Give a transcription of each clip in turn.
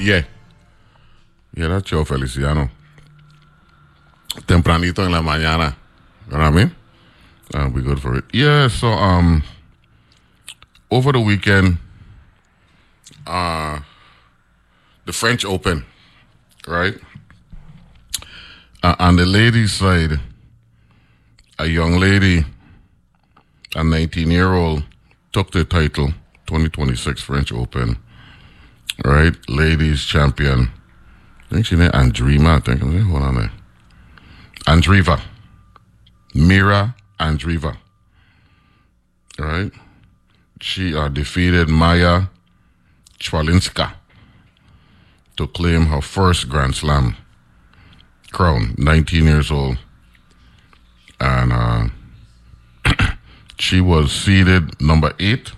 Yeah. Yeah, that's Joe Feliciano. Tempranito en la mañana. You know what I mean? I'll be good for it. Yeah, so over the weekend, the French Open, right? On the ladies' side, a young lady, a 19-year-old, took the title, 2026 French Open, right? Ladies champion. I think she named Andreeva, hold on there. Andreeva. Mira Andreeva. Right? She defeated Maya Chwalinska to claim her first Grand Slam crown, 19 years old. And she was seeded number 8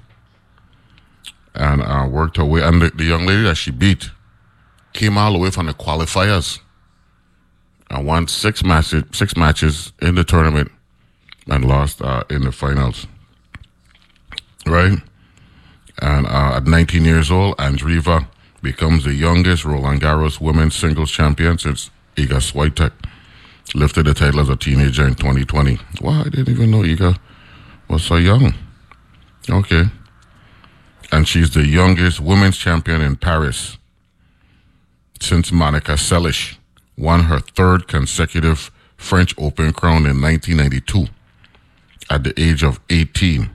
and worked her way. And the young lady that she beat came all the way from the qualifiers and won 6 matches in the tournament and lost in the finals. Right? And at 19 years old, Andreeva becomes the youngest Roland Garros women's singles champion since Iga Swiatek lifted the title as a teenager in 2020. Wow, I didn't even know Iga was so young. Okay. And she's the youngest women's champion in Paris since Monica Seles won her 3rd consecutive French Open crown in 1992 at the age of 18.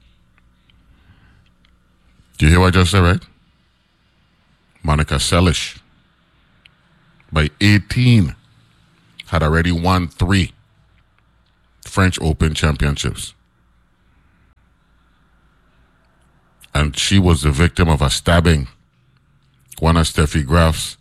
Do you hear what I just said, right? Monica Seles, by 18, had already won 3 French Open championships. And she was the victim of a stabbing. One of Steffi Graf's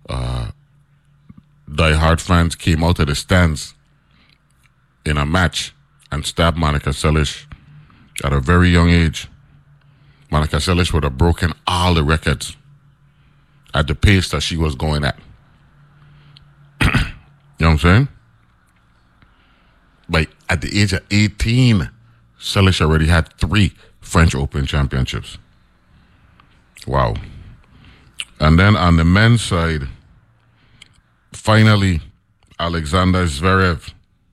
die-hard fans came out of the stands in a match and stabbed Monica Seles at a very young age. Monica Seles would have broken all the records at the pace that she was going at. You know what I'm saying? But at the age of 18, Seles already had 3 French Open championships. Wow. And then on the men's side, finally, Alexander Zverev.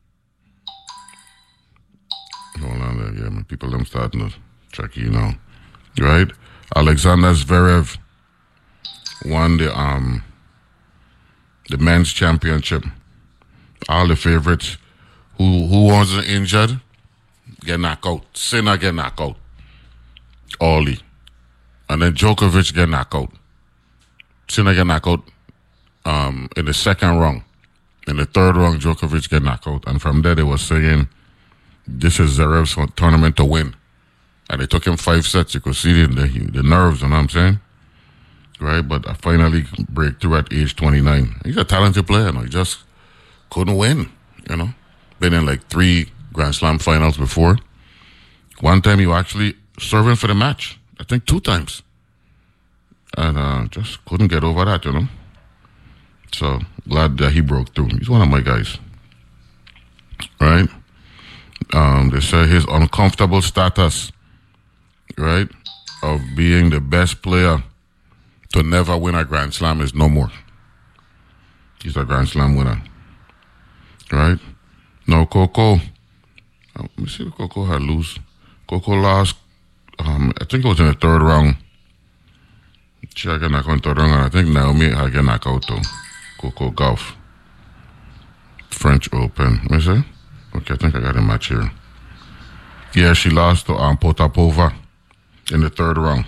Hold on there, yeah, people them starting to check you now. Right? Alexander Zverev won the men's championship. All the favorites who wasn't injured get knocked out. Sinner get knocked out. Ollie. And then Djokovic get knocked out. Sinner get knocked out in the 2nd round. In the 3rd round, Djokovic get knocked out. And from there, they were saying, this is Zverev's tournament to win. And it took him 5 sets. You could see the nerves, you know what I'm saying? Right? But I finally break through at age 29. He's a talented player, He just couldn't win, Been in like 3 Grand Slam finals before. One time he was actually serving for the match. I think 2 times. And just couldn't get over that, So glad that he broke through. He's one of my guys. Right? They say his uncomfortable status, right, of being the best player to never win a Grand Slam is no more. He's a Grand Slam winner. Right? No, Coco. Let me see if Coco had lose. Coco lost, I think it was in the 3rd round. She had got knocked out in the 3rd round, and I think Naomi had got knocked out too. Coco Gauff. French Open. Let me see. Okay, I think I got a match here. Yeah, she lost to Potapova in the 3rd round.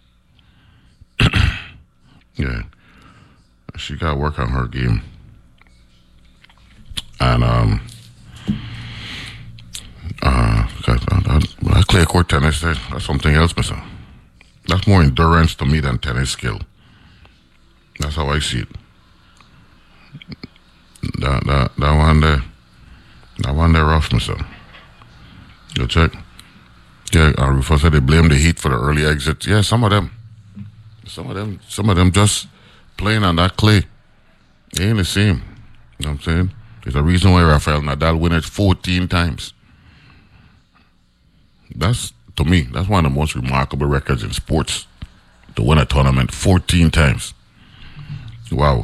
Yeah. She got to work on her game. And that clay court tennis, that's something else, mister. That's more endurance to me than tennis skill. That's how I see it. That one there rough, mister. Go check. Yeah, Rufus said they blame the Heat for the early exit. Yeah, some of them just playing on that clay. They ain't the same. You know what I'm saying? There's a reason why Rafael Nadal won it 14 times. That's, to me, that's one of the most remarkable records in sports. To win a tournament 14 times. Wow.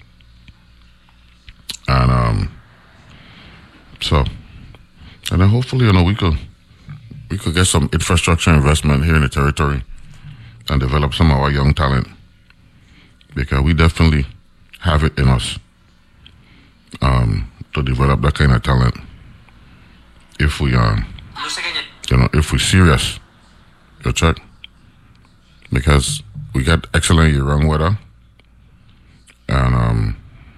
And so, and then hopefully, we could get some infrastructure investment here in the territory and develop some of our young talent, because we definitely have it in us to develop that kind of talent if we if we're serious. You check, because we got excellent year-round weather, and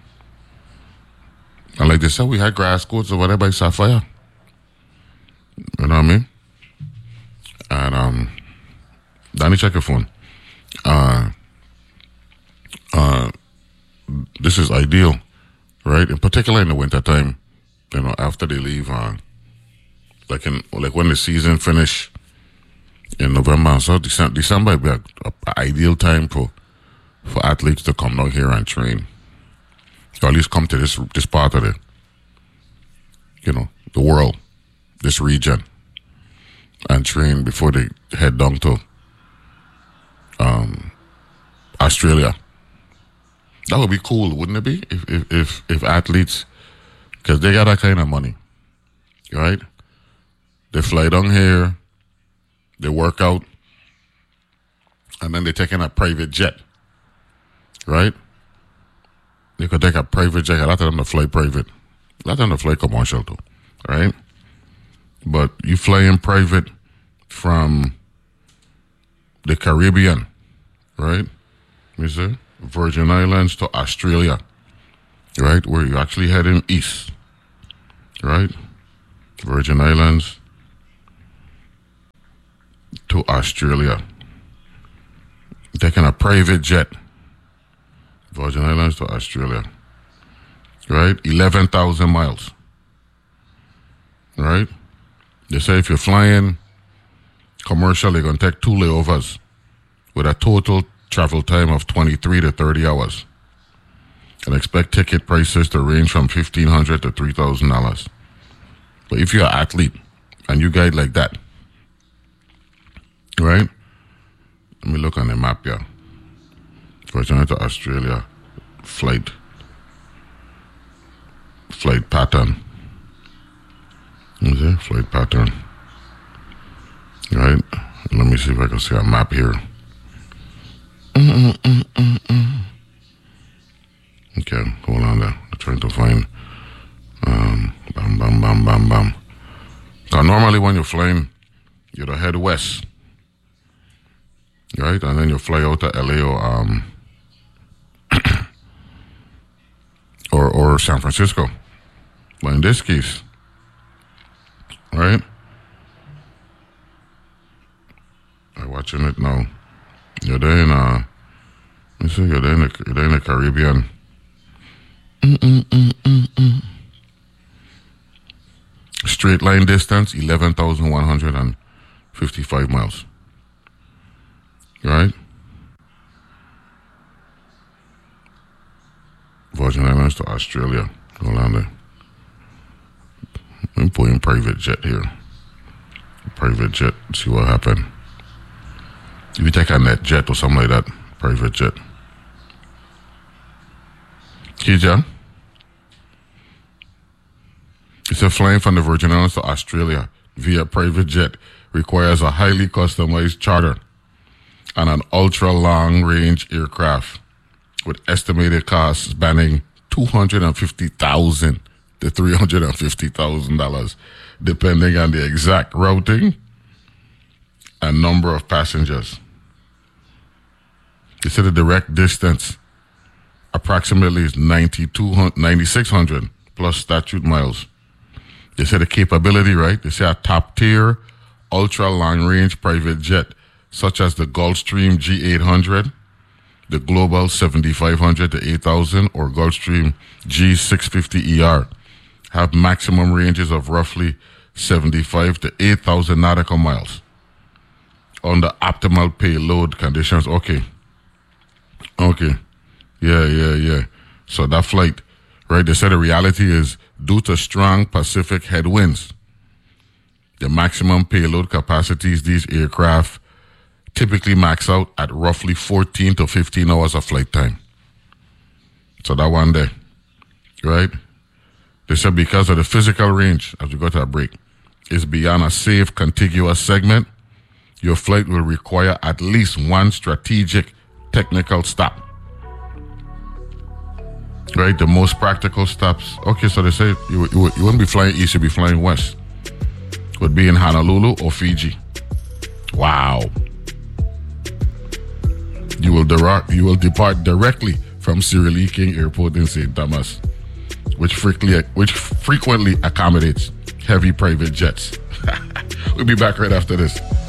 like they said, we had grass courts over there by Sapphire. You know what I mean? And Danny, check your phone. This is ideal, right? In particular in the winter time, after they leave, like when the season finish in November, so December would be an ideal time for athletes to come down here and train, or at least come to this part of the world, this region, and train before they head down to Australia. That would be cool, wouldn't it be? If athletes, because they got that kind of money, right? They fly down here, they work out, and then they take in a private jet, right? They could take a private jet. A lot of them to fly private. A lot of them to fly commercial too, right? But you fly in private from the Caribbean, right? You see? Virgin Islands to Australia, right? Where you're actually heading east, right? Virgin Islands to Australia. Taking a private jet. Virgin Islands to Australia, right? 11,000 miles, right? They say if you're flying commercial, you're going to take 2 layovers with a total travel time of 23 to 30 hours. And expect ticket prices to range from $1,500 to $3,000. But if you're an athlete and you guide like that, right? Let me look on the map here. Virginia to Australia flight pattern. Is it flight pattern? Right? Let me see if I can see a map here. Okay, hold on there. I'm trying to find bam. Now normally when you're flying, you'd head west, right? And then you fly out to LA or San Francisco. But in this case, right? I'm watching it now. You're there in you're there in the Caribbean. Straight line distance 11,155 miles. Right? Virgin Islands to Australia. Hold on there. I'm putting private jet here. Private jet. See what happened. If you take a net jet or something like that, private jet. Kija? It said flying from the Virgin Islands to Australia via private jet requires a highly customized charter and an ultra-long-range aircraft with estimated costs spanning $250,000 to $350,000, depending on the exact routing and number of passengers. They said the direct distance approximately is 9,600 plus statute miles. They said the capability, right? They say a top-tier, ultra-long-range private jet, such as the Gulfstream G800, the Global 7500 to 8000, or Gulfstream G650ER, have maximum ranges of roughly 75 to 8,000 nautical miles under optimal payload conditions. Okay. Yeah. So that flight, right, they said the reality is due to strong Pacific headwinds, the maximum payload capacities these aircraft typically max out at roughly 14 to 15 hours of flight time. So that one day, right? They said because of the physical range, as we go to a break, is beyond a safe contiguous segment, your flight will require at least one strategic technical stop. Right? The most practical stops. Okay, so they say you wouldn't be flying east, you'd be flying west. Would be in Honolulu or Fiji. Wow. You will depart directly from Cyril E. King Airport in St. Thomas, which frequently accommodates heavy private jets. We'll be back right after this.